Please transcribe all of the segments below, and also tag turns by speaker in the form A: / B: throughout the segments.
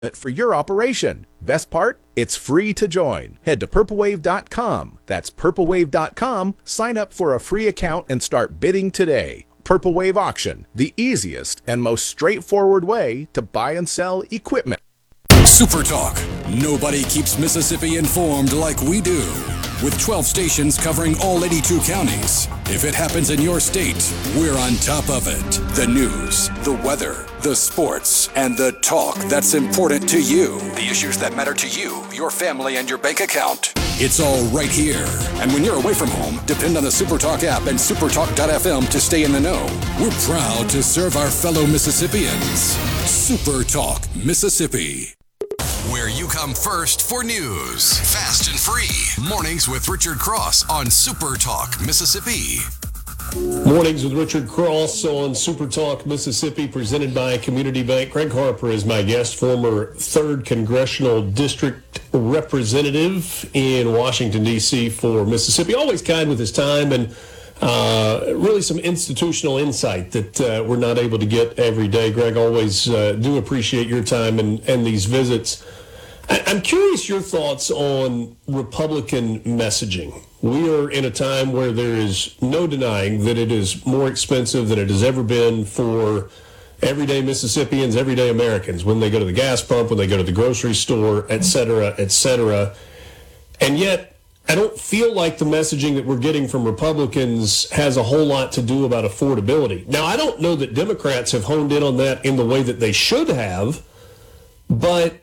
A: for your operation. Best part? It's free to join. Head to purplewave.com. That's purplewave.com. Sign up for a free account and start bidding today. Purple Wave Auction, the easiest and most straightforward way to buy and sell equipment.
B: Super Talk. Nobody keeps Mississippi informed like we do. With 12 stations covering all 82 counties. If it happens in your state, we're on top of it. The news, the weather, the sports, and the talk that's important to you. The issues that matter to you, your family, and your bank account. It's all right here. And when you're away from home, depend on the SuperTalk app and supertalk.fm to stay in the know. We're proud to serve our fellow Mississippians. SuperTalk Mississippi. Where you come first for news. Fast and free. Mornings with Richard Cross on SuperTalk Mississippi.
C: Mornings with Richard Cross on Super Talk Mississippi, presented by Community Bank. Greg Harper is my guest, former 3rd Congressional District Representative in Washington, D.C. for Mississippi. Always kind with his time and really some institutional insight that we're not able to get every day. Greg, always do appreciate your time and these visits. I'm curious your thoughts on Republican messaging. We are in a time where there is no denying that it is more expensive than it has ever been for everyday Mississippians, everyday Americans, when they go to the gas pump, when they go to the grocery store, et cetera, et cetera. And yet, I don't feel like the messaging that we're getting from Republicans has a whole lot to do about affordability. Now, I don't know that Democrats have honed in on that in the way that they should have, but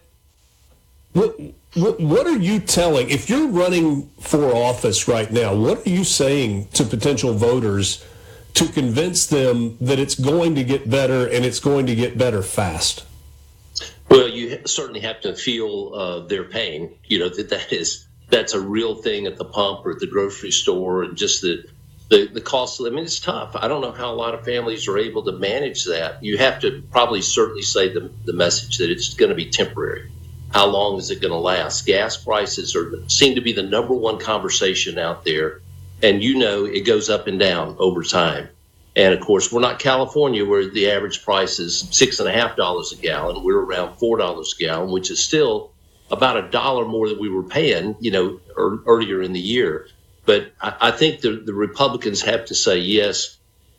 C: what are you telling, if you're running for office right now, what are you saying to potential voters to convince them that it's going to get better and it's going to get better fast?
D: Well, you certainly have to feel their pain, that's a real thing at the pump or at the grocery store, and just the cost. I mean, it's tough. I don't know how a lot of families are able to manage that. You have to probably certainly say the message that it's going to be temporary. How long is it going to last? Gas prices seem to be the number one conversation out there. And it goes up and down over time. And of course, we're not California where the average price is $6.50 a gallon. We're around $4 a gallon, which is still about $1 more than we were paying, earlier in the year. But I think the Republicans have to say, yes,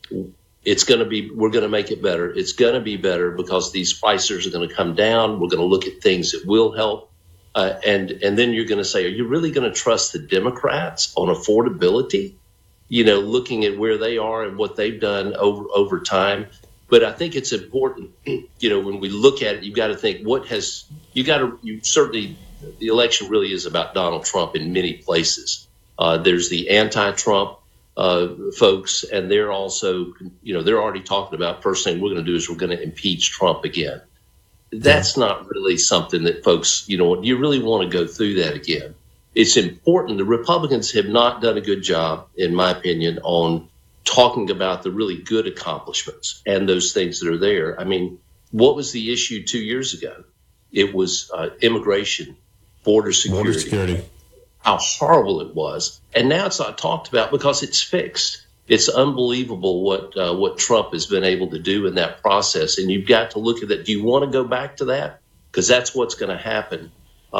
D: we're going to make it better. It's going to be better because these prices are going to come down. We're going to look at things that will help. And then you're going to say, are you really going to trust the Democrats on affordability? Looking at where they are and what they've done over time. But I think it's important, when we look at it, you've got to think certainly the election really is about Donald Trump in many places. There's the anti-Trump folks, and they're also, they're already talking about first thing we're going to do is we're going to impeach Trump again. That's not really something that folks, you really want to go through that again. It's important. The Republicans have not done a good job, in my opinion, on talking about the really good accomplishments and those things that are there. I mean, what was the issue 2 years ago? It was immigration, border security. How horrible it was. And now it's not talked about because it's fixed. It's unbelievable what Trump has been able to do in that process. And you've got to look at that. Do you want to go back to that? Because that's what's going to happen.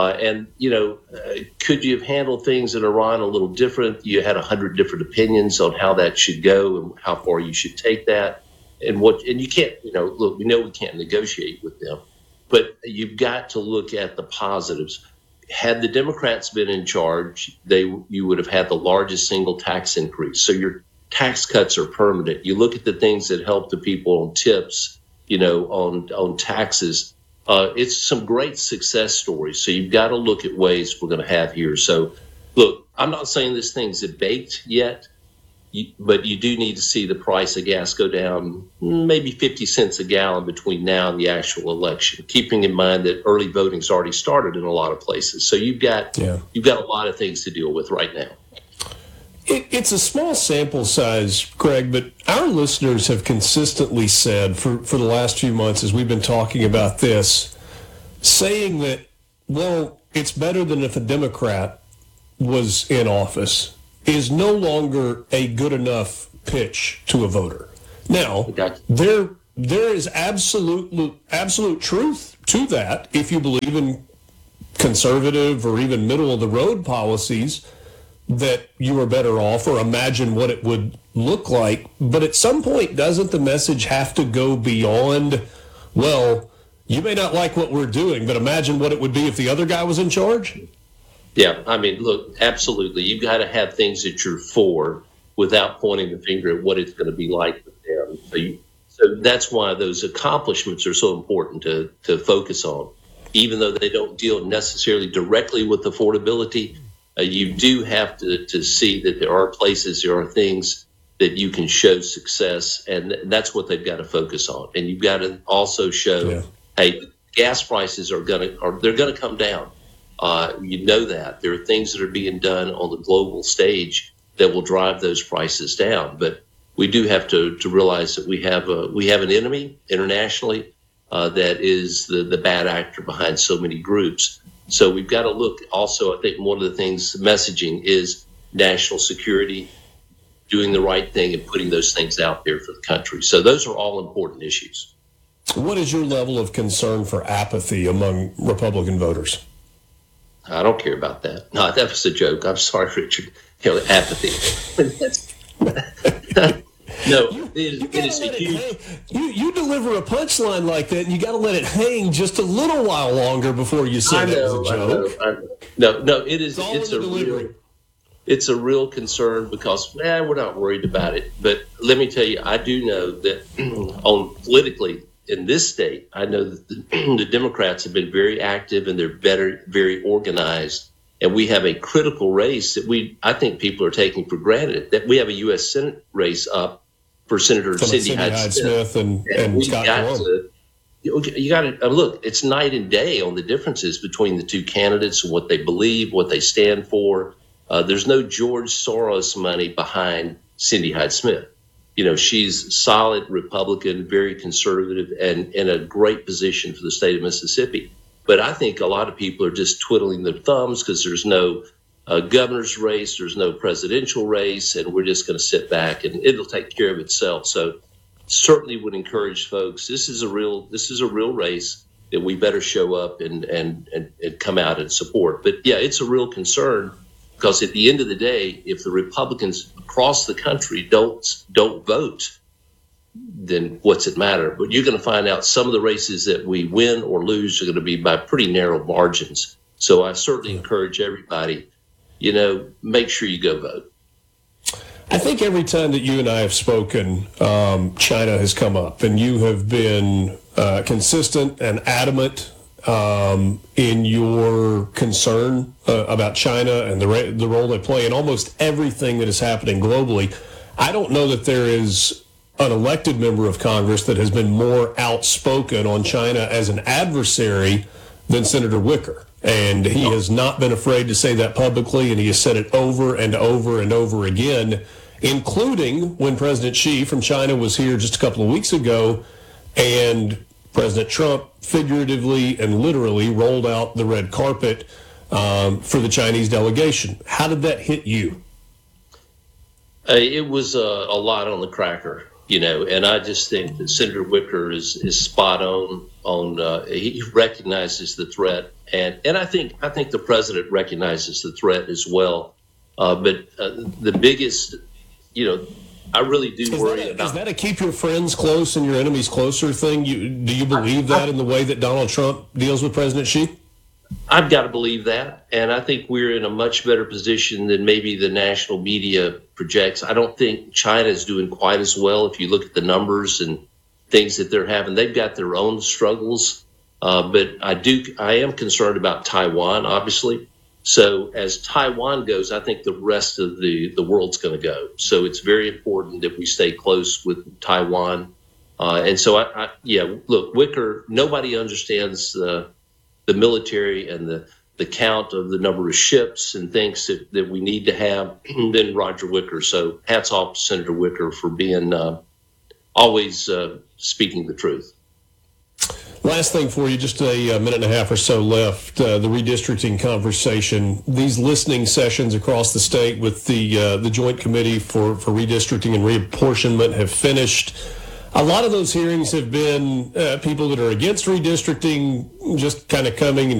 D: Could you have handled things in Iran a little different? You had 100 different opinions on how that should go and how far you should take that. And you can't, look, we know we can't negotiate with them, but you've got to look at the positives. Had the Democrats been in charge, you would have had the largest single tax increase. So your tax cuts are permanent. You look at the things that help the people on tips, on taxes. It's some great success stories. So you've got to look at ways we're going to have here. So, look, I'm not saying this thing's baked yet, but you do need to see the price of gas go down maybe 50 cents a gallon between now and the actual election, keeping in mind that early voting's already started in a lot of places. So you've got a lot of things to deal with right now.
C: It's a small sample size, Greg, but our listeners have consistently said for the last few months as we've been talking about this, saying that, well, it's better than if a Democrat was in office, is no longer a good enough pitch to a voter. Now, they're there is absolute truth to that if you believe in conservative or even middle of the road policies, that you are better off, or imagine what it would look like. But at some point, doesn't the message have to go beyond, well, you may not like what we're doing, but imagine what it would be if the other guy was in charge?
D: Yeah, I mean, look, absolutely. You've got to have things that you're for without pointing the finger at what it's going to be like with them. So that's why those accomplishments are so important to focus on. Even though they don't deal necessarily directly with affordability, you do have to see that there are places, there are things that you can show success, and that's what they've got to focus on. And you've got to also show, hey, gas prices they're going to come down. You know that there are things that are being done on the global stage that will drive those prices down. But we do have to realize that we have an enemy internationally that is the bad actor behind so many groups. So we've got to look also, I think one of the things, messaging is national security, doing the right thing and putting those things out there for the country. So those are all important issues.
C: What is your level of concern for apathy among Republican voters?
D: I don't care about that. No, that was a joke. I'm sorry, Richard. Apathy. No, it is a huge...
C: You deliver a punchline like that, and you got to let it hang just a little while longer before you say that was a joke.
D: I know. No, it is. It's a real concern because we're not worried about it. But let me tell you, I do know that politically in this state, I know that the Democrats have been very active and they're very organized. And we have a critical race that I think people are taking for granted, that we have a U.S. Senate race up for Senator Cindy Hyde-Smith and Scott Gorham. You got to look, it's night and day on the differences between the two candidates and what they believe, what they stand for. There's no George Soros money behind Cindy Hyde-Smith. She's solid Republican, very conservative, and in a great position for the state of Mississippi. But I think a lot of people are just twiddling their thumbs because there's no governor's race, there's no presidential race, and we're just going to sit back and it'll take care of itself. So certainly would encourage folks. This is a real race that we better show up and come out and support. But yeah, it's a real concern because at the end of the day, if the Republicans across the country don't vote, then what's it matter? But you're going to find out some of the races that we win or lose are going to be by pretty narrow margins. So I certainly encourage everybody, make sure you go vote.
C: I think every time that you and I have spoken, China has come up, and you have been consistent and adamant in your concern about China and the role they play in almost everything that is happening globally. I don't know that there is an elected member of Congress that has been more outspoken on China as an adversary than Senator Wicker. And he has not been afraid to say that publicly, and he has said it over and over and over again, including when President Xi from China was here just a couple of weeks ago, and President Trump figuratively and literally rolled out the red carpet for the Chinese delegation. How did that hit you?
D: It was a lot on the cracker. And I just think that Senator Wicker is spot on. He recognizes the threat, and I think the president recognizes the threat as well. But the biggest, I really do worry about. Is
C: that a keep your friends close and your enemies closer thing? Do you believe that in the way that Donald Trump deals with President Xi?
D: I've got to believe that, and I think we're in a much better position than maybe the national media projects. I don't think China is doing quite as well if you look at the numbers and things that they're having. They've got their own struggles, but I am concerned about Taiwan, obviously. So as Taiwan goes, I think the rest of the world's going to go. So it's very important that we stay close with Taiwan. And so, look, Wicker, nobody understands the military and the count of the number of ships and things that we need to have than Roger Wicker. So hats off to Senator Wicker for being always speaking the truth.
C: Last thing for you, just a minute and a half or so left, the redistricting conversation. These listening sessions across the state with the Joint Committee for Redistricting and Reapportionment have finished. A lot of those hearings have been people that are against redistricting just kind of coming and